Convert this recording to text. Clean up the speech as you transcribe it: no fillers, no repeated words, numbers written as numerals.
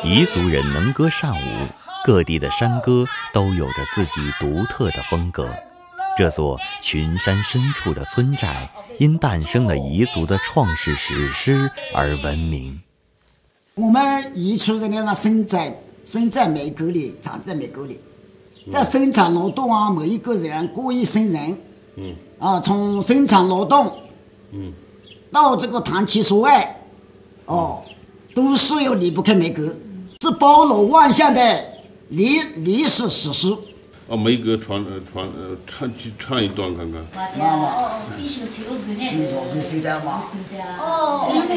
彝族人能歌善舞，各地的山歌都有着自己独特的风格。这座群山深处的村寨，因诞生了彝族的创世史诗而闻名。 我们彝族人那个生在美国里，长在美国里，在生产劳动啊，每一个人过一生人，从生产劳动，到这个谈情说爱，都是要离不开美国，是包罗万象的历史史诗。 梅歌唱一段看看。 必须只有个人。